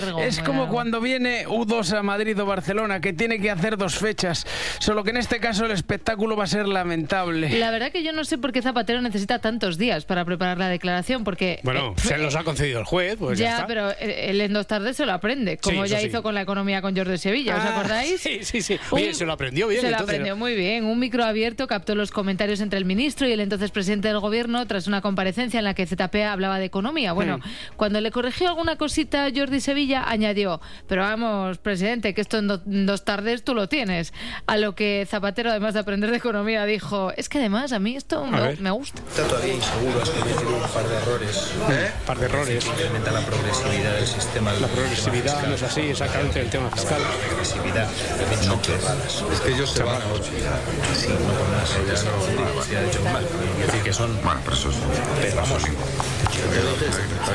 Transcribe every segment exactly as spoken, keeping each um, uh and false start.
Es como cuando viene U dos a Madrid o Barcelona, que tiene que hacer dos fechas, solo que en este caso el espectáculo va a ser lamentable. La verdad que yo no sé por qué Zapatero necesita tantos días para preparar la declaración, porque... Bueno, eh, se los ha concedido el juez, pues ya, ya está. Pero él en dos tardes se lo aprende, como sí, ya sí. hizo con la economía con Jordi Sevilla, ¿os ah, acordáis? Sí, sí, sí. Oye, Un, se lo aprendió bien. Se entonces, lo aprendió ¿no? muy bien. Un micro abierto captó los comentarios entre el ministro y el entonces presidente del gobierno tras una comparecencia en la que Z P hablaba de economía. Bueno, hmm. cuando le corrigió alguna cosita a Jordi Sevilla, añadió: pero vamos, presidente, que esto en, do, en dos tardes tú lo tienes. A lo que Zapatero, además de aprender de economía, dijo: es que además a mí esto me, me gusta. Está todavía inseguro, has cometido un par de errores. ¿Eh? Un par de errores. Incrementa la progresividad del sistema. La progresividad no es así, exactamente, el tema fiscal. La progresividad, no chorradas. Es que ellos se van a ocho. Sí, no por nada, ya no se ha hecho mal. Es decir, que son... Bueno, pero eso es... Pero vamos, entonces,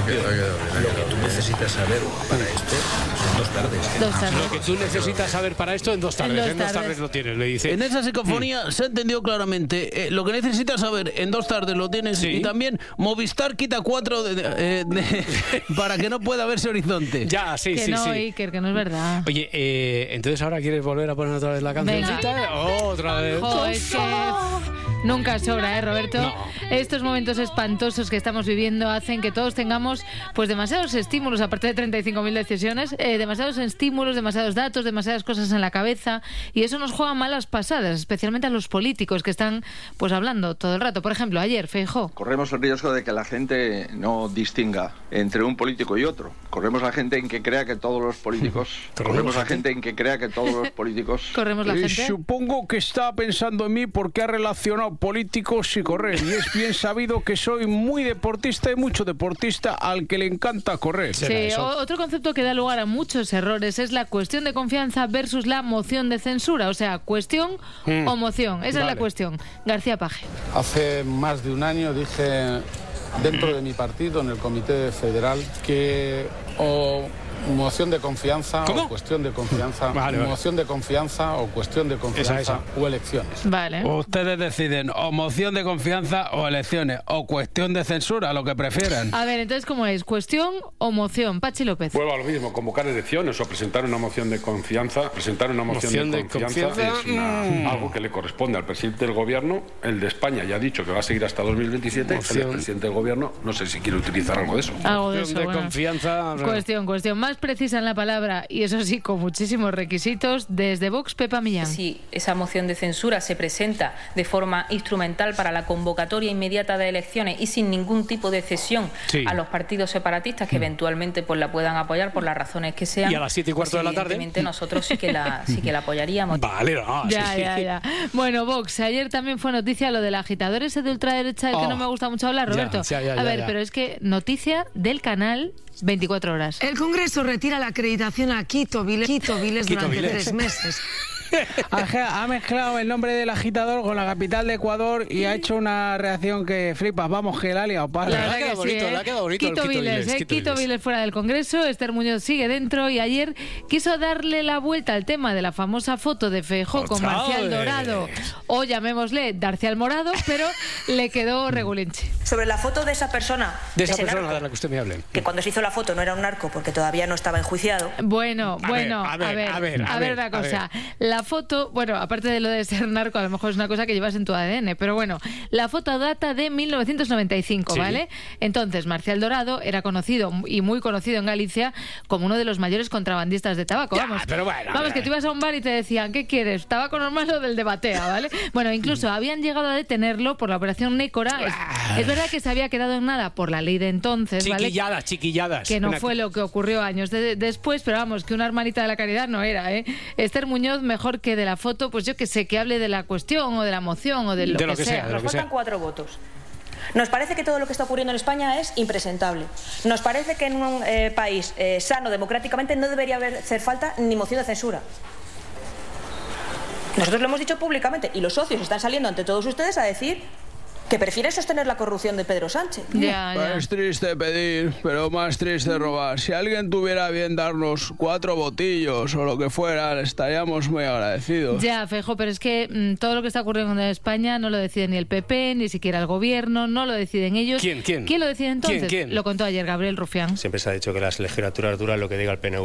lo que tú necesitas saber para esto son dos tardes. Dos tardes. Lo que tú necesitas saber para esto en dos tardes. En dos, en dos tardes. tardes lo tienes, le dice. En esa psicofonía mm. se ha entendido claramente. Eh, lo que necesitas saber en dos tardes lo tienes. Sí. Y también Movistar quita cuatro de, de, de, para que no pueda verse horizonte. Ya, sí, que sí, no, sí. Iker, que no es verdad. Oye, eh, entonces ahora quieres volver a poner otra vez la cancioncita. Otra vez. Jo, es que nunca sobra, ¿eh, Roberto? No. Estos momentos espantosos que estamos viviendo hacen que todos tengamos pues demasiados estímulos, aparte de treinta y cinco mil decisiones, eh, demasiados estímulos, demasiados datos, demasiadas cosas en la cabeza, y eso nos juega malas pasadas, especialmente a los políticos que están pues hablando todo el rato. Por ejemplo, ayer, Feijóo. Corremos el riesgo de que la gente no distinga entre un político y otro. Corremos la gente en que crea que todos los políticos... Corremos la gente en que crea que todos los políticos... Corremos la gente. Eh, supongo que está pensando en mí porque ha relacionado políticos y correr, y es bien sabido que soy muy deportista y mucho deportista al que le encanta correr. Sí, otro concepto que da lugar a muchos errores es la cuestión de confianza versus la moción de censura, o sea, cuestión mm. o moción, esa vale. es la cuestión. García Paje. Hace más de un año dije dentro de mi partido, en el Comité Federal, que o moción de confianza ¿Cómo? o cuestión de confianza, vale, vale. moción de confianza o cuestión de confianza esa, esa. o elecciones. Vale. Ustedes deciden o moción de confianza o elecciones o cuestión de censura, lo que prefieran. A ver, entonces, ¿cómo es? ¿Cuestión o moción? Pachi López. Vuelvo a lo mismo, convocar elecciones o presentar una moción de confianza. Presentar una moción, moción de, de confianza, confianza es una, mm. algo que le corresponde al presidente del gobierno. El de España ya ha dicho que va a seguir hasta dos mil veintisiete. Moción. El presidente del gobierno no sé si quiere utilizar algo de eso. Algo de eso, de bueno. confianza. Cuestión, cuestión. Más precisa en la palabra, y eso sí, con muchísimos requisitos. Desde Vox, Pepa Millán. Si esa moción de censura se presenta de forma instrumental para la convocatoria inmediata de elecciones y sin ningún tipo de cesión sí. a los partidos separatistas que mm. eventualmente pues la puedan apoyar por las razones que sean. Y a las siete y cuarto pues, de la tarde. Evidentemente nosotros sí que la, sí que la apoyaríamos. Vale, no, ya, sí. ya, ya. Bueno, Vox, ayer también fue noticia lo del agitador ese de ultraderecha del oh. que no me gusta mucho hablar, Roberto. Ya, ya, ya, a ver, ya, ya. pero es que noticia del canal veinticuatro horas. El Congreso retira la acreditación a Quito Viles, Quito Viles Quito durante Viles. tres meses. Ha mezclado el nombre del agitador con la capital de Ecuador y ha hecho una reacción que flipas. Vamos, que la ha liado parda. Le ha quedado bonito, sí, ¿eh? le ha quedado bonito. Quito, el Quito Viles, Viles, eh, Quito, Quito Viles. Viles fuera del Congreso, Esther Muñoz sigue dentro y ayer quiso darle la vuelta al tema de la famosa foto de Feijóo con Marcial Dorado, o llamémosle Darcial Morado, pero le quedó regulinche. Sobre la foto de esa persona, de esa de persona narco, de la que usted me hable, que cuando se hizo la foto no era un narco porque todavía no estaba enjuiciado. Bueno, a bueno, ver, a ver, a ver, a ver, a ver una cosa. La foto, bueno, aparte de lo de ser narco, a lo mejor es una cosa que llevas en tu A D N, pero bueno, la foto data de mil novecientos noventa y cinco, sí. ¿vale? Entonces, Marcial Dorado era conocido y muy conocido en Galicia como uno de los mayores contrabandistas de tabaco. Ya, vamos, pero bueno, vamos que tú ibas a un bar y te decían, ¿qué quieres? ¿Tabaco normal o del de batea, ¿vale? Bueno, incluso habían llegado a detenerlo por la operación Nécora. Es, es verdad que se había quedado en nada por la ley de entonces, ¿vale? Chiquilladas, chiquilladas. Que no una... fue lo que ocurrió años de, después, pero vamos, que una hermanita de la caridad no era, ¿eh? Esther Muñoz, mejor que de la foto, pues yo que sé, que hable de la cuestión o de la moción o de lo, de lo que, que sea. sea. De lo Nos que faltan sea. cuatro votos. Nos parece que todo lo que está ocurriendo en España es impresentable. Nos parece que en un eh, país eh, sano democráticamente no debería haber, hacer falta ni moción de censura. Nosotros lo hemos dicho públicamente y los socios están saliendo ante todos ustedes a decir que prefiere sostener la corrupción de Pedro Sánchez. Ya, ya. Es triste pedir, pero más triste robar. Si alguien tuviera bien darnos cuatro botillos o lo que fuera, estaríamos muy agradecidos. Ya, Feijóo, pero es que mmm, todo lo que está ocurriendo en España no lo decide ni el P P, ni siquiera el gobierno, no lo deciden ellos. ¿Quién? ¿Quién? ¿Quién lo decide entonces? ¿Quién? ¿Quién? Lo contó ayer Gabriel Rufián. Siempre se ha dicho que las legislaturas duran lo que diga el P N V.